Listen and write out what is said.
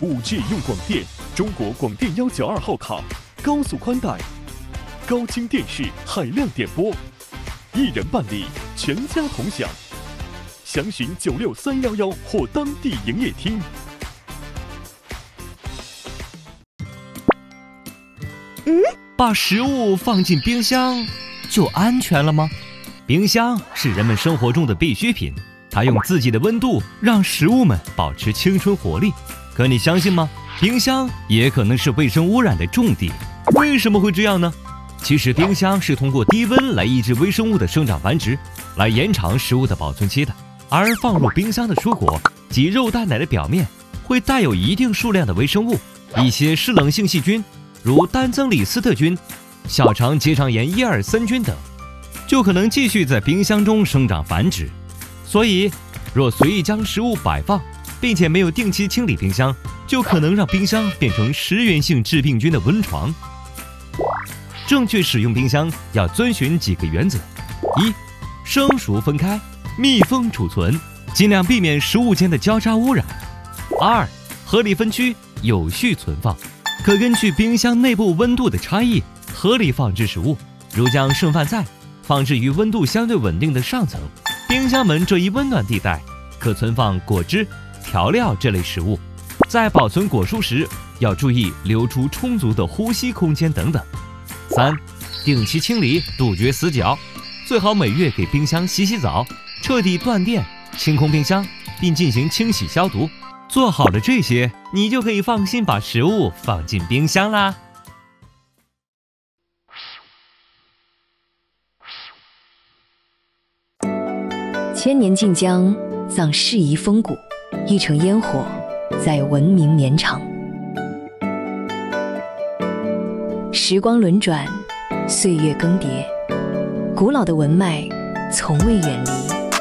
5G 用广电，中国广电192号卡，高速宽带，高清电视，海量点播，1人办理，全家同享。详询96311或当地营业厅。 把食物放进冰箱就安全了吗？冰箱是人们生活中的必需品，它用自己的温度让食物们保持青春活力。可你相信吗？冰箱也可能是卫生污染的重地。为什么会这样呢？其实冰箱是通过低温来抑制微生物的生长繁殖，来延长食物的保存期的。而放入冰箱的蔬果及肉蛋奶的表面会带有一定数量的微生物，一些湿冷性细菌，如单增里斯特菌、小肠结肠炎1、2、3菌等，就可能继续在冰箱中生长繁殖。所以，若随意将食物摆放，并且没有定期清理冰箱，就可能让冰箱变成食源性致病菌的温床。正确使用冰箱要遵循几个原则：一、生熟分开，密封储存，尽量避免食物间的交叉污染；二、合理分区，有序存放，可根据冰箱内部温度的差异合理放置食物，如将剩饭菜放置于温度相对稳定的上层。冰箱门这一温暖地带可存放果汁、调料这类食物。在保存果蔬时，要注意留出充足的呼吸空间等等。三、定期清理，杜绝死角，最好每月给冰箱洗洗澡，彻底断电，清空冰箱，并进行清洗消毒。做好了这些，你就可以放心把食物放进冰箱啦。 千年晋江，葬适宜风骨，一城烟火，在文明绵长。时光轮转，岁月更迭，古老的文脉从未远离。